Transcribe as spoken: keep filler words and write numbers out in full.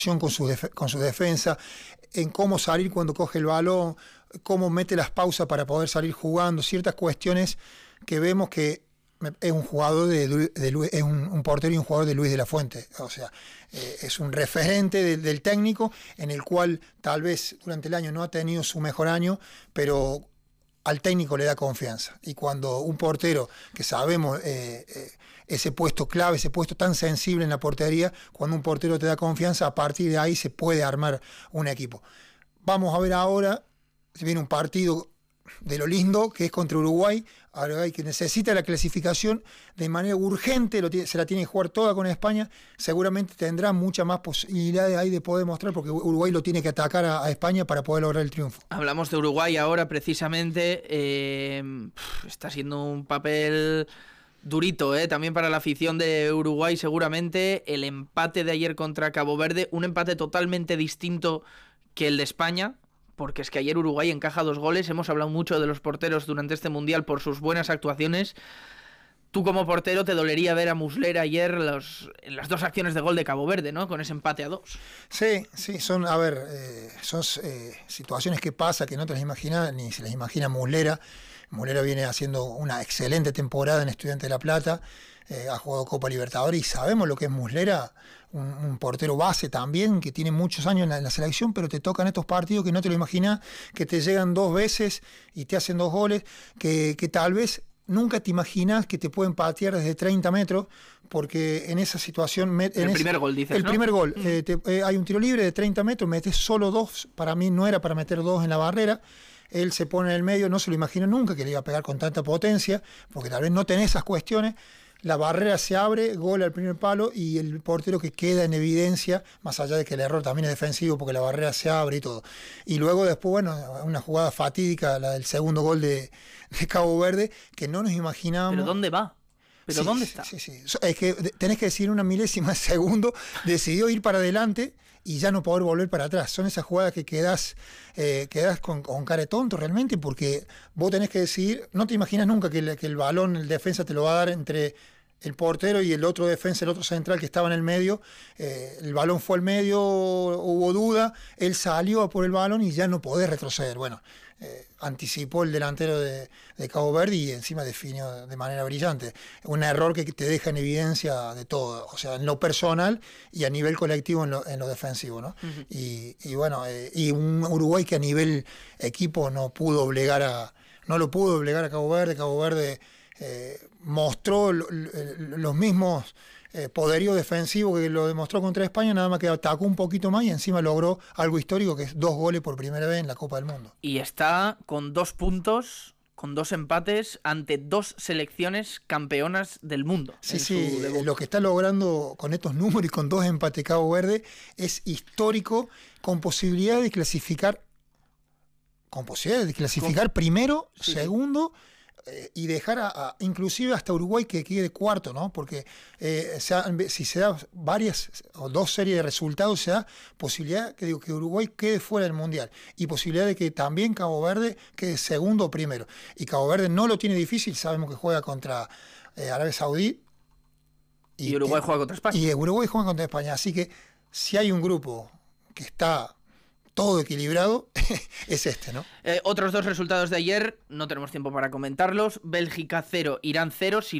con su, def con su defensa, en cómo salir cuando coge el balón, cómo mete las pausas para poder salir jugando, ciertas cuestiones que vemos que es un jugador de, de Luis, es un, un portero y un jugador de Luis de la Fuente, o sea, eh, es un referente de, del técnico, en el cual tal vez durante el año no ha tenido su mejor año, pero al técnico le da confianza. Y cuando un portero, que sabemos eh, eh, ese puesto clave, ese puesto tan sensible en la portería, cuando un portero te da confianza, a partir de ahí se puede armar un equipo. Vamos a ver ahora, si viene un partido de lo lindo, que es contra Uruguay, Uruguay que necesita la clasificación de manera urgente, lo tiene, se la tiene que jugar toda con España, seguramente tendrá mucha más posibilidades ahí de poder mostrar, porque Uruguay lo tiene que atacar a, a España para poder lograr el triunfo. Hablamos de Uruguay ahora precisamente, eh, está siendo un papel durito, eh, también para la afición de Uruguay seguramente, el empate de ayer contra Cabo Verde, un empate totalmente distinto que el de España, porque es que ayer Uruguay encaja dos goles. Hemos hablado mucho de los porteros durante este Mundial por sus buenas actuaciones. Tú como portero te dolería ver a Muslera ayer los, en las dos acciones de gol de Cabo Verde, ¿no? Con ese empate a dos. Sí, sí, son, a ver, eh, son eh, situaciones que pasan que no te las imaginas, ni se las imagina Muslera. Muslera viene haciendo una excelente temporada en Estudiantes de La Plata, eh, ha jugado Copa Libertadores y sabemos lo que es Muslera, un, un portero base también, que tiene muchos años en la, en la selección, pero te tocan estos partidos que no te lo imaginas, que te llegan dos veces y te hacen dos goles, que, que tal vez nunca te imaginas que te pueden patear desde treinta metros, porque en esa situación... En el ese, primer gol, dices, El ¿no? primer gol. Mm. Eh, te, eh, hay un tiro libre de treinta metros, metes solo dos, para mí no era para meter dos en la barrera, él se pone en el medio, no se lo imagina nunca que le iba a pegar con tanta potencia, porque tal vez no tenés esas cuestiones, la barrera se abre, gol al primer palo, y el portero que queda en evidencia, más allá de que el error también es defensivo, porque la barrera se abre y todo. Y luego después, bueno, una jugada fatídica, la del segundo gol de, de Cabo Verde, que no nos imaginábamos. ¿Pero dónde va? ¿Pero sí, dónde está? Sí, sí, sí. Es que tenés que decir una milésima de segundo, decidió ir para adelante y ya no poder volver para atrás. Son esas jugadas que quedás, eh, quedás con, con cara de tonto realmente, porque vos tenés que decidir, no te imaginas nunca que el, que el balón, el defensa te lo va a dar entre el portero y el otro defensa, el otro central que estaba en el medio. Eh, el balón fue al medio, hubo duda, él salió a por el balón y ya no podés retroceder. Bueno, eh, anticipó el delantero de, de Cabo Verde y encima definió de manera brillante. Un error que te deja en evidencia de todo, o sea, en lo personal y a nivel colectivo en lo, en lo defensivo, ¿no? Uh-huh. y, y bueno, eh, y un Uruguay que a nivel equipo no pudo obligar a, no lo pudo obligar a Cabo Verde. Cabo Verde eh, mostró lo, lo, los mismos eh, poderío defensivo que lo demostró contra España, nada más que atacó un poquito más y encima logró algo histórico, que es dos goles por primera vez en la Copa del Mundo. Y está con dos puntos, con dos empates, ante dos selecciones campeonas del mundo. Sí, sí, lo que está logrando con estos números y con dos empates Cabo Verde es histórico, con posibilidad de clasificar, con posibilidad de clasificar con... primero, sí, segundo... Sí. Eh, y dejar a, a inclusive hasta Uruguay que quede cuarto, ¿no? Porque eh, se ha, si se da varias o dos series de resultados, se da posibilidad que digo que Uruguay quede fuera del Mundial y posibilidad de que también Cabo Verde quede segundo o primero. Y Cabo Verde no lo tiene difícil, sabemos que juega contra eh, Arabia Saudí y, y Uruguay eh, juega contra España. Y Uruguay juega contra España, así que si hay un grupo que está todo equilibrado, es este, ¿no? Eh, otros dos resultados de ayer, no tenemos tiempo para comentarlos. Bélgica cero, Irán cero. Si